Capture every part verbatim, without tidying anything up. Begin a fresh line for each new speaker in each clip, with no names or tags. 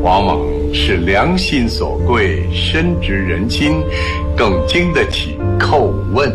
往往是良心所贵，深知人心，更经得起叩问。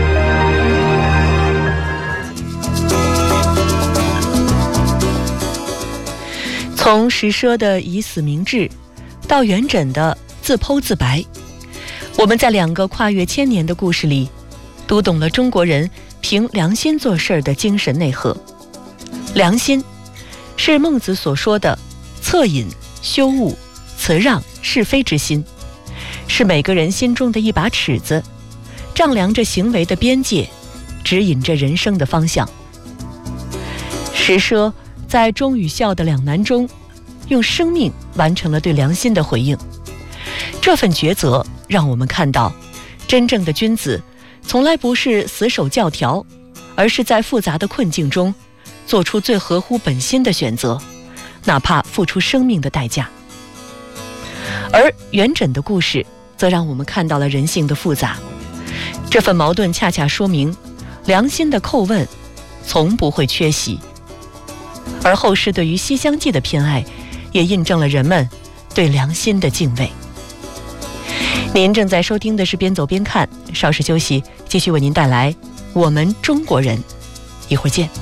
从石奢的以死明志，到元稹的自剖自白，我们在两个跨越千年的故事里，读懂了中国人凭良心做事的精神内核。良心是孟子所说的恻隐、羞恶、辞让、是非之心，是每个人心中的一把尺子，丈量着行为的边界，指引着人生的方向。石奢在忠与孝的两难中，用生命完成了对良心的回应。这份抉择让我们看到，真正的君子从来不是死守教条，而是在复杂的困境中做出最合乎本心的选择，哪怕付出生命的代价。而元稹的故事则让我们看到了人性的复杂，这份矛盾恰恰说明良心的叩问从不会缺席。而后世对于《西厢记》的偏爱，也印证了人们对良心的敬畏。您正在收听的是边走边看，稍事休息，继续为您带来我们中国人。一会儿见。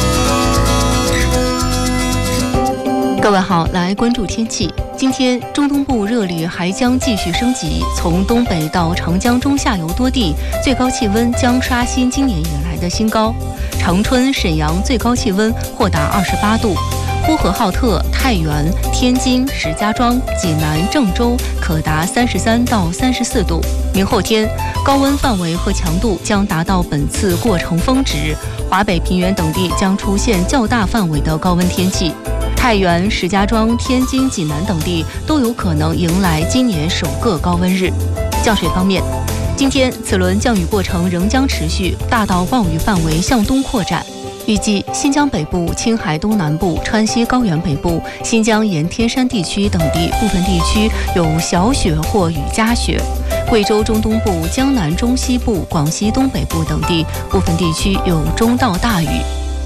各位好，来关注天气。今天中东部热力还将继续升级，从东北到长江中下游多地最高气温将刷新今年以来的新高。长春、沈阳最高气温或达二十八度，呼和浩特、太原、天津、石家庄、济南、郑州可达三十三到三十四度。明后天高温范围和强度将达到本次过程峰值，华北平原等地将出现较大范围的高温天气。太原、石家庄、天津、济南等地都有可能迎来今年首个高温日。降水方面，今天此轮降雨过程仍将持续，大到暴雨范围向东扩展。预计新疆北部、青海东南部、川西高原北部、新疆沿天山地区等地部分地区有小雪或雨夹雪，贵州中东部、江南中西部、广西东北部等地部分地区有中到大雨。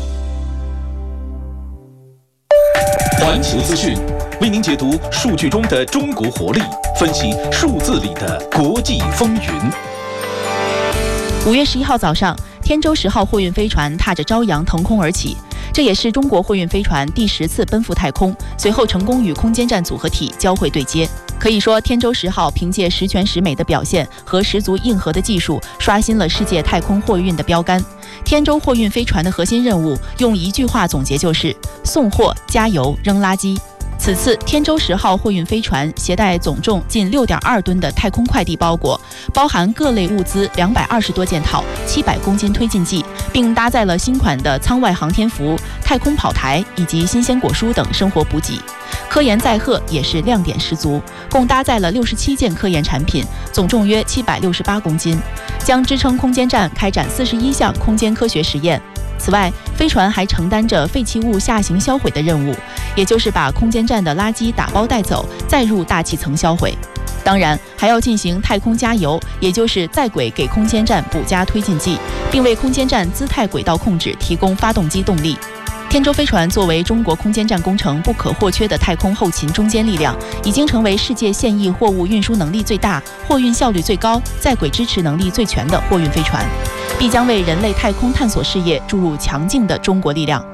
环球资讯为您解读数据中的中国活力，分析数字里的国际风云。
五月十一号早上，天舟十号货运飞船踏着朝阳腾空而起，这也是中国货运飞船第十次奔赴太空，随后成功与空间站组合体交会对接。可以说，天舟十号凭借十全十美的表现和十足硬核的技术，刷新了世界太空货运的标杆。天舟货运飞船的核心任务，用一句话总结就是送货、加油、扔垃圾。此次天舟十号货运飞船携带总重近六点二吨的太空快递包裹，包含各类物资两百二十多件套、七百公斤推进剂，并搭载了新款的舱外航天服、太空跑台以及新鲜果蔬等生活补给。科研载荷也是亮点十足，共搭载了六十七件科研产品，总重约七百六十八公斤，将支撑空间站开展四十一项空间科学实验。此外，飞船还承担着废弃物下行销毁的任务，也就是把空间站的垃圾打包带走，再入大气层销毁。当然，还要进行太空加油，也就是在轨给空间站补加推进剂，并为空间站姿态轨道控制提供发动机动力。天舟飞船作为中国空间站工程不可或缺的太空后勤中坚力量，已经成为世界现役货物运输能力最大、货运效率最高、在轨支持能力最全的货运飞船，必将为人类太空探索事业注入强劲的中国力量。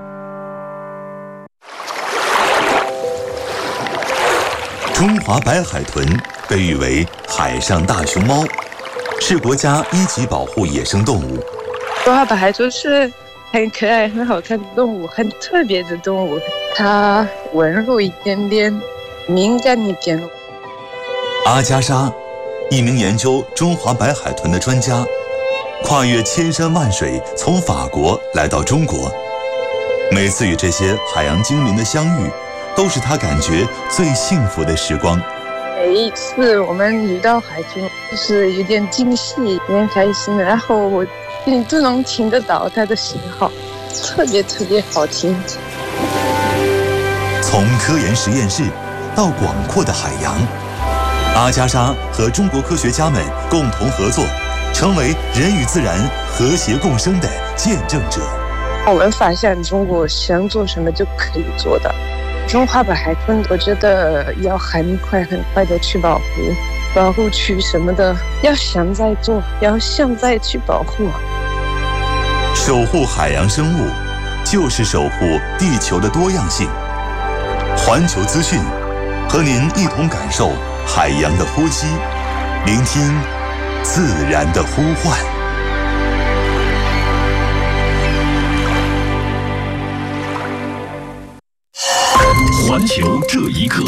中华白海豚被誉为海上大熊猫，是国家一级保护野生动物。
中华白海豚是很可爱、很好看的动物，很特别的动物。它温柔一点点，敏感一点。
阿加莎，一名研究中华白海豚的专家，跨越千山万水，从法国来到中国。每次与这些海洋精灵的相遇，都是他感觉最幸福的时光。
每一次我们遇到海豚，就是有点惊喜，有点开心，然后我你都能听得到它的信号，特别特别好听。
从科研实验室到广阔的海洋，阿加莎和中国科学家们共同合作，成为人与自然和谐共生的见证者。
我们发现中国想做什么就可以做到， 中华白海豚，我觉得要很快很快的去保护，保护区什么的，要想再做，要想再去保护。
守护海洋生物，就是守护地球的多样性。环球资讯，和您一同感受海洋的呼吸，聆听自然的呼唤。
环球这一刻，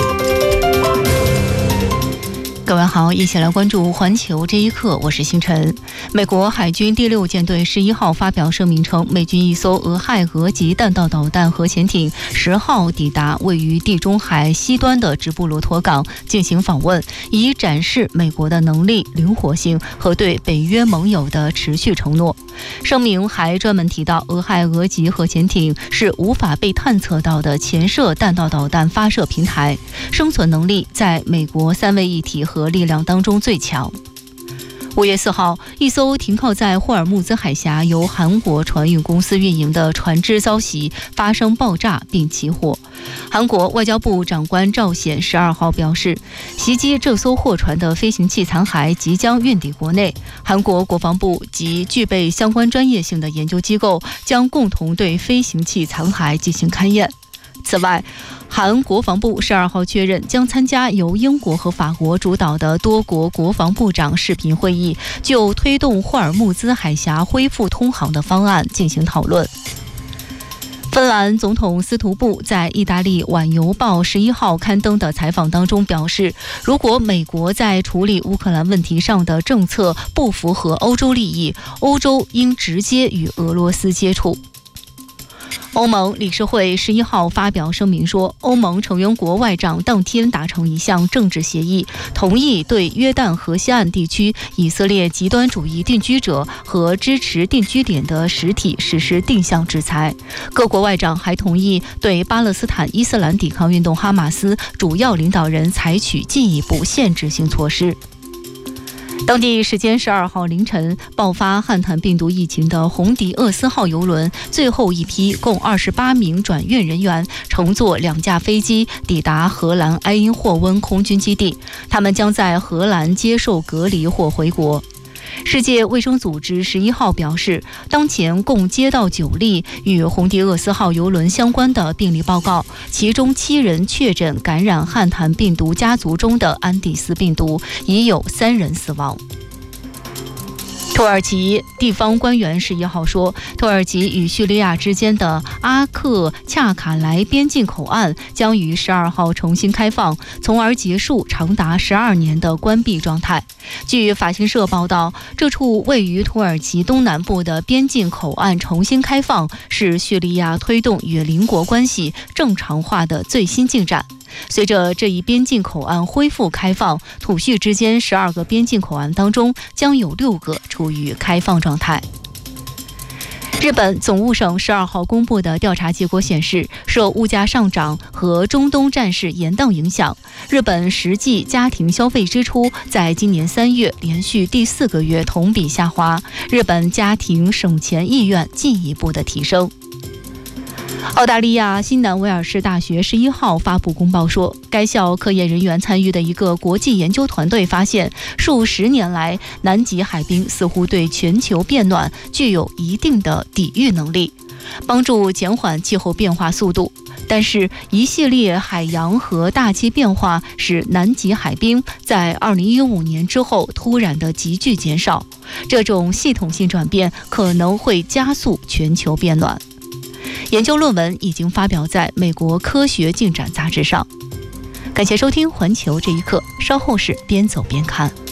各位好，一起来关注环球这一刻，我是星辰。美国海军第六舰队十一号发表声明称，美军一艘俄亥俄级弹道导弹核潜艇十号抵达位于地中海西端的直布罗陀港进行访问，以展示美国的能力、灵活性和对北约盟友的持续承诺。声明还专门提到，俄亥俄级核潜艇是无法被探测到的潜射弹道导弹发射平台，生存能力在美国三位一体和力量当中最强。五月四号，一艘停靠在霍尔木兹海峡由韩国船运公司运营的船只遭袭，发生爆炸并起火。韩国外交部长官赵显十二号表示，袭击这艘货船的飞行器残骸即将运抵国内，韩国国防部及具备相关专业性的研究机构将共同对飞行器残骸进行勘验。此外，韩国防部十二号确认将参加由英国和法国主导的多国国防部长视频会议，就推动霍尔木兹海峡恢复通航的方案进行讨论。芬兰总统斯图布在意大利晚邮报十一号刊登的采访当中表示，如果美国在处理乌克兰问题上的政策不符合欧洲利益，欧洲应直接与俄罗斯接触。欧盟理事会十一号发表声明说，欧盟成员国外长当天达成一项政治协议，同意对约旦河西岸地区以色列极端主义定居者和支持定居点的实体实施定向制裁。各国外长还同意对巴勒斯坦伊斯兰抵抗运动哈马斯主要领导人采取进一步限制性措施。当地时间十二号凌晨，爆发汉坦病毒疫情的红迪厄斯号邮轮最后一批共二十八名转运人员乘坐两架飞机抵达荷兰埃因霍温空军基地，他们将在荷兰接受隔离或回国。世界卫生组织十一号表示，当前共接到九例与红迪厄斯号邮轮相关的病例报告，其中七人确诊感染汉坦病毒家族中的安第斯病毒，已有三人死亡。土耳其地方官员十一号说，土耳其与叙利亚之间的阿克恰卡莱边境口岸将于十二号重新开放，从而结束长达十二年的关闭状态。据法新社报道，这处位于土耳其东南部的边境口岸重新开放，是叙利亚推动与邻国关系正常化的最新进展。随着这一边境口岸恢复开放，土叙之间十二个边境口岸当中将有六个处于开放状态。日本总务省十二号公布的调查结果显示，受物价上涨和中东战事延宕影响，日本实际家庭消费支出在今年三月连续第四个月同比下滑，日本家庭省钱意愿进一步的提升。澳大利亚新南威尔士大学十一号发布公报说，该校科研人员参与的一个国际研究团队发现，数十年来南极海冰似乎对全球变暖具有一定的抵御能力，帮助减缓气候变化速度。但是一系列海洋和大气变化使南极海冰在二零一五年之后突然的急剧减少，这种系统性转变可能会加速全球变暖。研究论文已经发表在美国科学进展杂志上。感谢收听环球这一刻，稍后是边走边看。